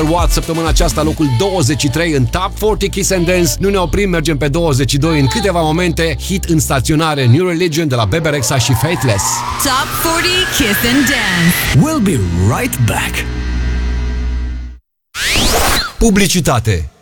What săptămâna aceasta locul 23 în Top 40 Kiss and Dance. Nu ne oprim, mergem pe 22 în câteva momente. Hit în staționare, New Religion de la Bebe Rexha și Faithless. Top 40 Kiss and Dance. We'll be right back. Publicitate.